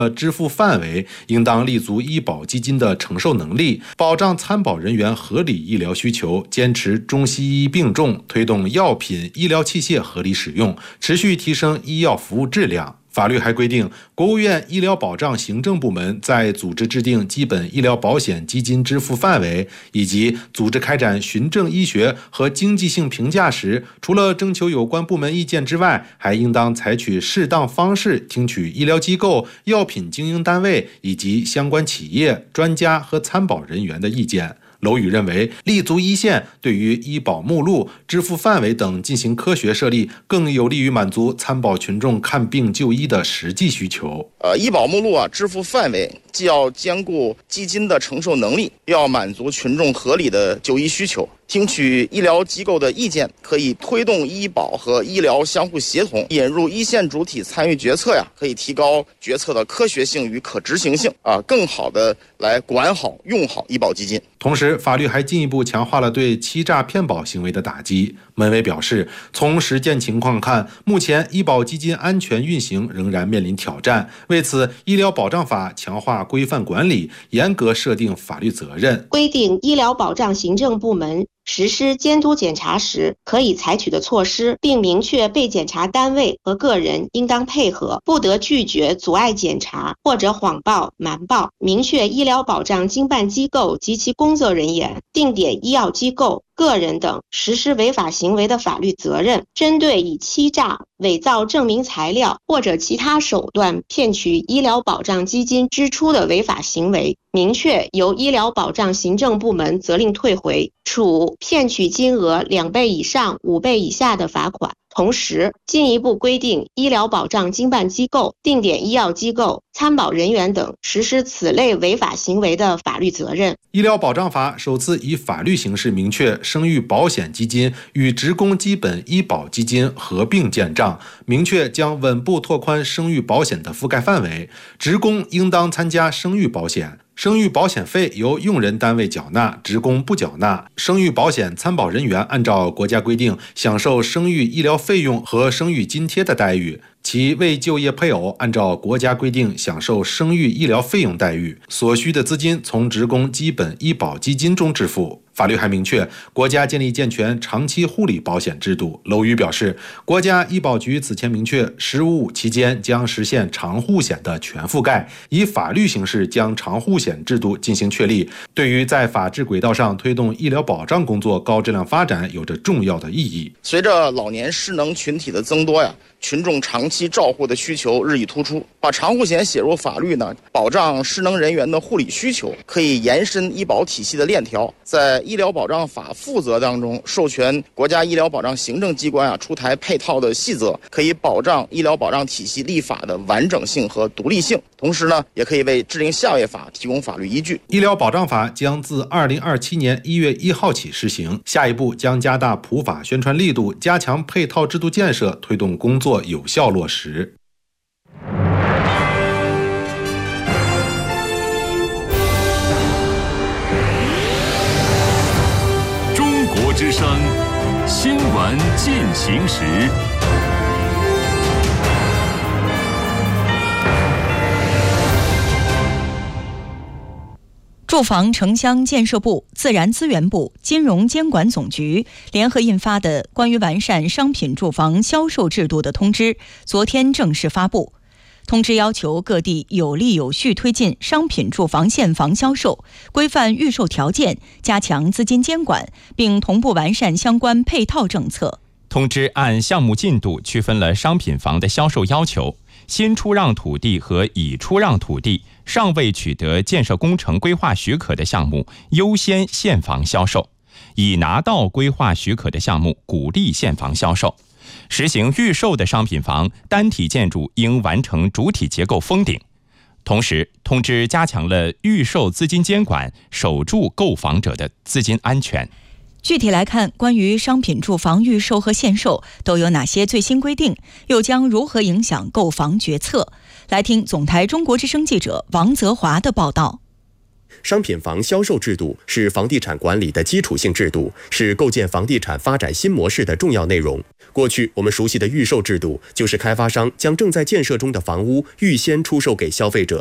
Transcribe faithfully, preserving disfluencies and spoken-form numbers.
支付范围应当立足医保基金的承受能力，保障参保人员合理医疗需求，坚持中西医并重，推动药品、医疗器械合理使用，持续提升医药服务质量。法律还规定，国务院医疗保障行政部门在组织制定基本医疗保险基金支付范围以及组织开展循证医学和经济性评价时，除了征求有关部门意见之外，还应当采取适当方式听取医疗机构、药品经营单位以及相关企业、专家和参保人员的意见。娄宇认为，立足一线对于医保目录、支付范围等进行科学设立，更有利于满足参保群众看病就医的实际需求。 呃，医保目录啊，支付范围既要兼顾基金的承受能力，又要满足群众合理的就医需求。听取医疗机构的意见，可以推动医保和医疗相互协同，引入一线主体参与决策呀，可以提高决策的科学性与可执行性啊，更好的来管好用好医保基金。 同时，法律还进一步强化了对欺诈骗保行为的打击。门委表示，从实践情况看，目前医保基金安全运行仍然面临挑战。为此，医疗保障法强化规范管理，严格设定法律责任， 规定医疗保障行政部门实施监督检查时可以采取的措施，并明确被检查单位和个人应当配合，不得拒绝、阻碍检查或者谎报、瞒报。明确医疗保障经办机构及其工作人员、定点医药机构、个人等实施违法行为的法律责任。针对以欺诈、伪造证明材料或者其他手段骗取医疗保障基金支出的违法行为，明确由医疗保障行政部门责令退回，处骗取金额两倍以上五倍以下的罚款。同时，进一步规定医疗保障经办机构、定点医药机构、参保人员等实施此类违法行为的法律责任。 医疗保障法首次以法律形式明确生育保险基金与职工基本医保基金合并建账，明确将稳步拓宽生育保险的覆盖范围，职工应当参加生育保险。生育保险费由用人单位缴纳，职工不缴纳。生育保险参保人员按照国家规定享受生育医疗费用和生育津贴的待遇，其未就业配偶按照国家规定享受生育医疗费用待遇，所需的资金从职工基本医保基金中支付。法律还明确，国家建立健全长期护理保险制度。娄宇表示，国家医保局此前明确，“十五五”期间将实现长护险的全覆盖，以法律形式将长护险制度进行确立，对于在法治轨道上推动医疗保障工作高质量发展有着重要的意义。 随着老年失能群体的增多呀，群众长期照护的需求日益突出，把长护险写入法律呢，保障失能人员的护理需求，可以延伸医保体系的链条。在医疗保障法负责当中，授权国家医疗保障行政机关啊出台配套的细则，可以保障医疗保障体系立法的完整性和独立性。同时呢，也可以为制定下位法提供法律依据。 医疗保障法将自二零二七年一月一号起施行，下一步将加大普法宣传力度，加强配套制度建设，推动工作有效落实。 中国之声新闻进行时。 住房城乡建设部、自然资源部、金融监管总局联合印发的关于完善商品住房销售制度的通知昨天正式发布。通知要求各地有力有序推进商品住房现房销售，规范预售条件，加强资金监管，并同步完善相关配套政策。 通知按项目进度区分了商品房的销售要求，新出让土地和已出让土地尚未取得建设工程规划许可的项目优先现房销售，已拿到规划许可的项目鼓励现房销售。实行预售的商品房单体建筑应完成主体结构封顶。同时，通知加强了预售资金监管，守住购房者的资金安全。 具体来看，关于商品住房预售和限售都有哪些最新规定，又将如何影响购房决策？来听总台中国之声记者王泽华的报道。 商品房销售制度是房地产管理的基础性制度，是构建房地产发展新模式的重要内容。过去我们熟悉的预售制度，就是开发商将正在建设中的房屋预先出售给消费者，